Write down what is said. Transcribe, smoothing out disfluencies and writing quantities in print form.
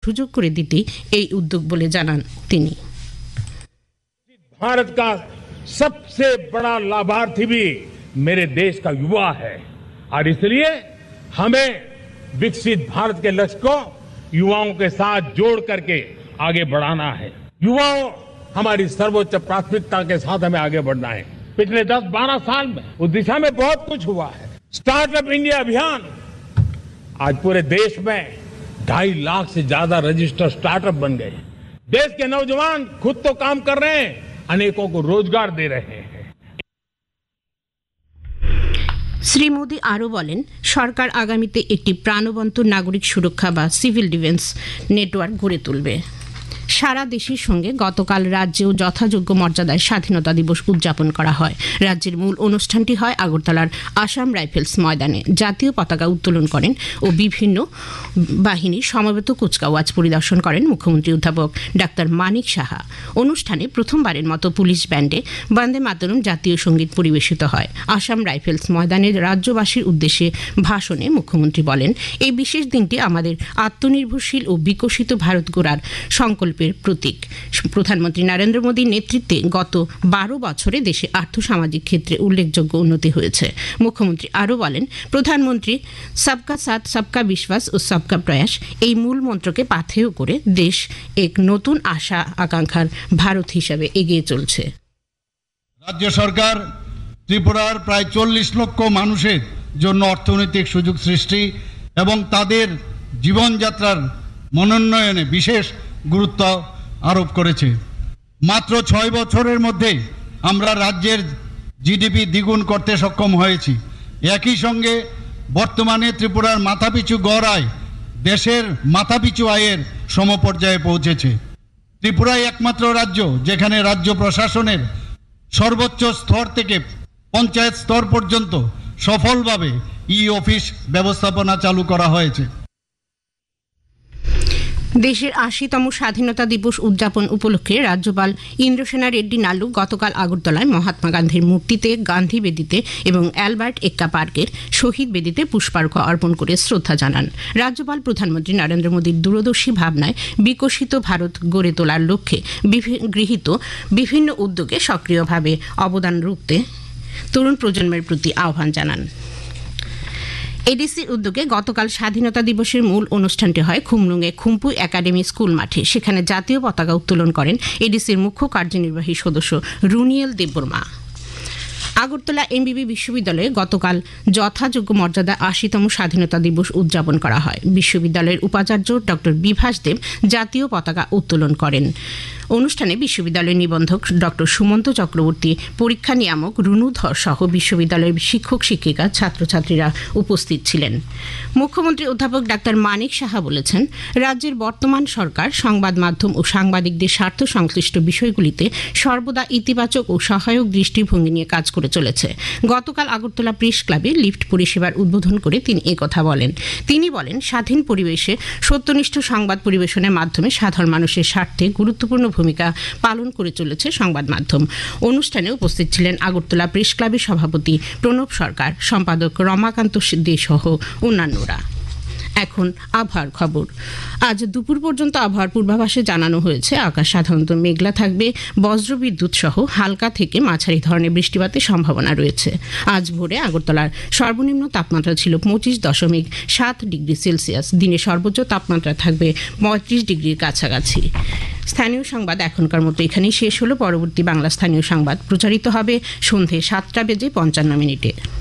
সুযোগ করে দিতেই এই উদ্যোগ বলে জানান তিনি। भारत का सबसे बड़ा लाभार्थी भी मेरे देश का युवा है और इसलिए हमें विकसित भारत के लक्ष्य को युवाओं के साथ जोड़ करके आगे बढ़ाना है। युवाओं हमारी सर्वोच्च प्राथमिकता के साथ हमें आगे बढ़ना है। पिछले 10-12 साल में उस दिशा में बहुत कुछ हुआ है। स्टार्टअप इंडिया अभियान आज पूरे देश में 2.5 लाख से ज्यादा रजिस्टर्ड स्टार्टअप बन गए। देश के नौजवान खुद तो काम कर रहे हैं, अनेकों को रोजगार दे रहे हैं। শ্রী মোদী আরও বলেন, সরকার আগামীতে একটি প্রাণবন্ত নাগরিক সুরক্ষা বা সিভিল ডিফেন্স নেটওয়ার্ক গড়ে তুলবে। সারা দেশের সঙ্গে গতকাল রাজ্যেও যথাযোগ্য মর্যাদায় স্বাধীনতা দিবস উদযাপন করা হয়। রাজ্যের মূল অনুষ্ঠানটি হয় আগরতলার আসাম রাইফেলস ময়দানে। জাতীয় পতাকা উত্তোলন করেন ও বিভিন্ন বাহিনীর সমবেত কুচকাওয়াজ পরিদর্শন করেন মুখ্যমন্ত্রী অধ্যাপক ডাক্তার মানিক সাহা। অনুষ্ঠানে প্রথমবারের মতো পুলিশ ব্যান্ডে বন্দে মাতরম জাতীয় সঙ্গীত পরিবেশিত হয়। আসাম রাইফেলস ময়দানের রাজ্যবাসীর উদ্দেশ্যে ভাষণে মুখ্যমন্ত্রী বলেন, এই বিশেষ দিনটি আমাদের আত্মনির্ভরশীল ও বিকশিত ভারত গড়ার সংকল্প প্রতীক। প্রধানমন্ত্রী নরেন্দ্র মোদীর নেতৃত্বে গত 12 বছরে দেশে আর্থসামাজিক ক্ষেত্রে উল্লেখযোগ্য উন্নতি হয়েছে। মুখ্যমন্ত্রী আরও বলেন, প্রধানমন্ত্রী সবকা সাথ সবকা বিশ্বাস ও সবকা প্রয়াস এই মূল মন্ত্রকে পাথেয় করে দেশ এক নতুন আশা আকাঙ্ক্ষার ভারত হিসাবে এগিয়ে চলছে। রাজ্য সরকার ত্রিপুরার প্রায় 40 লক্ষ মানুষের জন্য অর্থনৈতিক সুযোগ সৃষ্টি এবং তাদের জীবনযাত্রার মনোন্নয়নে বিশেষ গুরুত্ব আরোপ করেছে। মাত্র 6 বছরের মধ্যে আমরা রাজ্যের জিডিপি দ্বিগুণ করতে সক্ষম হয়েছি। একই সঙ্গে বর্তমানে ত্রিপুরার মাথাপিছু গড় আয় দেশের মাথাপিছু আয়ের সমপর্যায়ে পৌঁছেছে। ত্রিপুরাই একমাত্র রাজ্য যেখানে রাজ্য প্রশাসনের সর্বোচ্চ স্তর থেকে পঞ্চায়েত স্তর পর্যন্ত সফলভাবে ই অফিস ব্যবস্থাপনা চালু করা হয়েছে। দেশের 80তম স্বাধীনতা দিবস উদযাপন উপলক্ষে রাজ্যপাল ইন্দ্রসেনা রেড্ডি নালু গতকাল আগরতলায় মহাত্মা গান্ধীর মূর্তিতে, গান্ধী বেদিতে এবং অ্যালবার্ট এক্কা পার্কের শহীদ বেদিতে পুষ্পার্ঘ্য অর্পণ করে শ্রদ্ধা জানান। রাজ্যপাল প্রধানমন্ত্রী নরেন্দ্র মোদীর দূরদর্শী ভাবনায় বিকশিত ভারত গড়ে তোলার লক্ষ্যে গৃহীত বিভিন্ন উদ্যোগে সক্রিয়ভাবে অবদান রাখতে তরুণ প্রজন্মের প্রতি আহ্বান জানান। এডিসির উদ্যোগে গতকাল স্বাধীনতা দিবসের মূল অনুষ্ঠানটি হয় খুমলুঙে খুম্পু একাডেমি স্কুল মাঠে। সেখানে জাতীয় পতাকা উত্তোলন করেন এডিসির মুখ্য কার্যনির্বাহী সদস্য রুনিয়েল দেববর্মা। আগরতলা এমবিবি বিশ্ববিদ্যালয়ে গতকাল যথাযোগ্য মর্যাদা 80তম স্বাধীনতা দিবস উদযাপন করা হয়। বিশ্ববিদ্যালয়ের উপাচার্য ডক্টর বিভাস দেব জাতীয় পতাকা উত্তোলন করেন। অনুষ্ঠানে বিশ্ববিদ্যালয়ের নিবন্ধক ডক্টর সুমন্ত চক্রবর্তী, পরীক্ষা নিয়ামক রুনু ধর সহ বিশ্ববিদ্যালয়ের শিক্ষক শিক্ষিকা, ছাত্রছাত্রীরা উপস্থিত ছিলেন। মুখ্যমন্ত্রী অধ্যাপক ডাক্তার মানিক সাহা বলেছেন, রাজ্যের বর্তমান সরকার সংবাদ মাধ্যম ও সাংবাদিকদের স্বার্থ সংশ্লিষ্ট বিষয়গুলিতে সর্বদা ইতিবাচক ও সহায়ক দৃষ্টিভঙ্গি নিয়ে কাজ করে চলেছে। গতকাল আগরতলা প্রেস ক্লাবে লিফট পরিষেবার উদ্বোধন করে তিনি একথা বলেন। তিনি বলেন, স্বাধীন পরিবেশে সত্যনিষ্ঠ সংবাদ পরিবেশনের মাধ্যমে সাধারণ মানুষের স্বার্থে গুরুত্বপূর্ণ ভূমিকা পালন করে চলেছে সংবাদ মাধ্যম। অনুষ্ঠানে উপস্থিত ছিলেন আগরতলা প্রেস ক্লাবের সভাপতি প্রণব সরকার, সম্পাদক রমাকান্ত দে সহ অন্যান্যরা। এখন আবহাওয়ার খবর। আজ দুপুর পর্যন্ত আবহাওয়ার পূর্বাভাসে জানানো হয়েছে, আকাশ সাধারণত মেঘলা থাকবে, বজ্রবিদ্যুৎ সহ হালকা থেকে মাঝারি ধরনের বৃষ্টিপাতের সম্ভাবনা রয়েছে। আজ ভোরে আগরতলার সর্বনিম্ন তাপমাত্রা ছিল 25.7 ডিগ্রি সেলসিয়াস। দিনে সর্বোচ্চ তাপমাত্রা থাকবে 35 ডিগ্রির কাছাকাছি। স্থানীয় সংবাদ এখনকার মতো এখানেই শেষ হলো। পরবর্তী বাংলা স্থানীয় সংবাদ প্রচারিত হবে সন্ধে 7:55 মিনিটে।